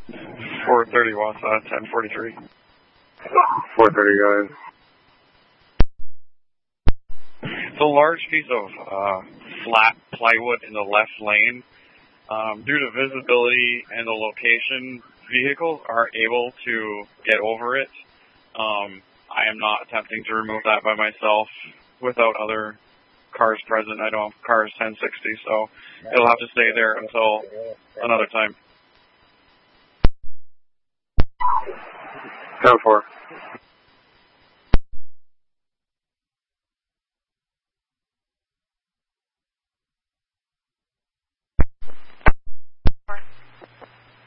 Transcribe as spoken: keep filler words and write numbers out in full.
four thirty Wausau, ten forty-three. four thirty, guys. It's a large piece of uh, flat plywood in the left lane. Um, due to visibility and the location, vehicles are able to get over it. Um, I am not attempting to remove that by myself without other cars present. I don't have cars ten sixty, so it'll have to stay there until another time. ten four.